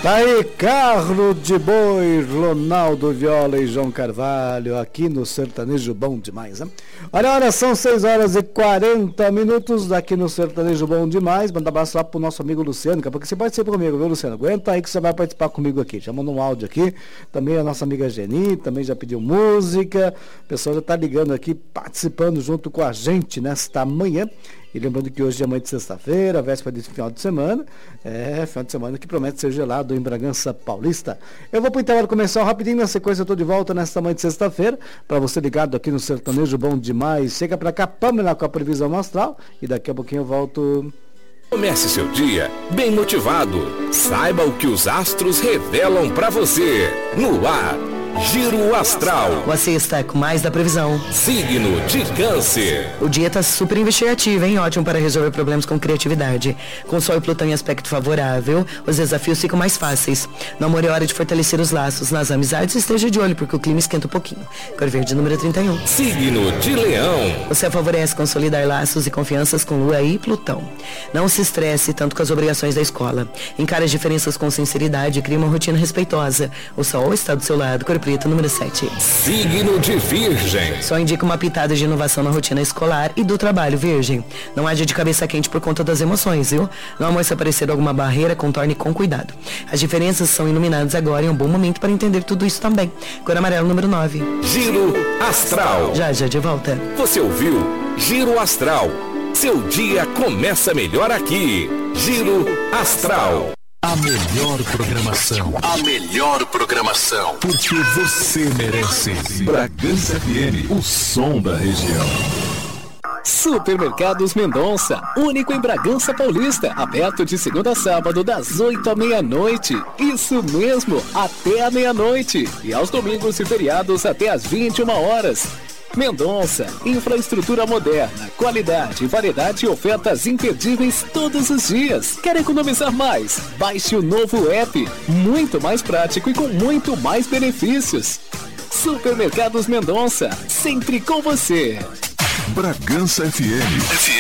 Tá aí, Carro de Boi, Ronaldo Viola e João Carvalho, aqui no Sertanejo Bom Demais, né? Olha, são 6h40 aqui no Sertanejo Bom Demais. Manda um abraço lá pro nosso amigo Luciano, daqui a pouco você participa comigo, viu, Luciano? Aguenta aí que você vai participar comigo aqui. Já mandou um áudio aqui. Também a nossa amiga Geni, também já pediu música. O pessoal já tá ligando aqui, participando junto com a gente nesta manhã. E lembrando que hoje é manhã de sexta-feira, véspera de final de semana. Final de semana que promete ser gelado em Bragança Paulista. Eu vou para o intervalo comercial rapidinho, na sequência eu estou de volta nesta manhã de sexta-feira. Para você ligado aqui no Sertanejo Bom Demais. Chega para cá, Pamela, com a previsão astral. E daqui a pouquinho eu volto. Comece seu dia bem motivado. Saiba o que os astros revelam para você. No ar, Giro Astral. Você está com mais da previsão. Signo de Câncer. O dia está super investigativo, hein? Ótimo para resolver problemas com criatividade. Com Sol e Plutão em aspecto favorável, os desafios ficam mais fáceis. No amor é hora de fortalecer os laços. Nas amizades, esteja de olho, porque o clima esquenta um pouquinho. Cor verde número 31. Signo de Leão. Você favorece consolidar laços e confianças com Lua e Plutão. Não se estresse tanto com as obrigações da escola. Encare as diferenças com sinceridade e crie uma rotina respeitosa. O Sol está do seu lado. Cor preta número 7. Signo de Virgem. Só indica uma pitada de inovação na rotina escolar e do trabalho, Virgem. Não haja de cabeça quente por conta das emoções, viu? No amor, se aparecer alguma barreira, contorne com cuidado. As diferenças são iluminadas agora e é um bom momento para entender tudo isso também. Cor amarelo número 9. Giro Astral. Já de volta. Você ouviu Giro Astral. Seu dia começa melhor aqui. Giro Astral. A melhor programação. A melhor programação. Porque você merece. Bragança FM, o som da região. Supermercados Mendonça, único em Bragança Paulista, aberto de segunda a sábado das 8 à meia-noite. Isso mesmo, até a meia-noite. E aos domingos e feriados até às 21 horas. Mendonça, infraestrutura moderna, qualidade, variedade e ofertas imperdíveis todos os dias. Quer economizar mais? Baixe o novo app, muito mais prático e com muito mais benefícios. Supermercados Mendonça, sempre com você. Bragança FM.